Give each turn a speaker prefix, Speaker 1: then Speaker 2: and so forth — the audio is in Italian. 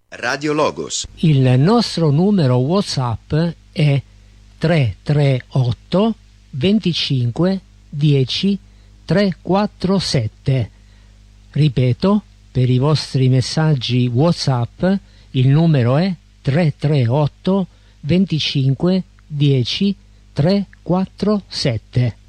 Speaker 1: Radio Logos.
Speaker 2: Il nostro numero WhatsApp è 338 25 10 347. Ripeto, per i vostri messaggi WhatsApp il numero è 338 25 10 347.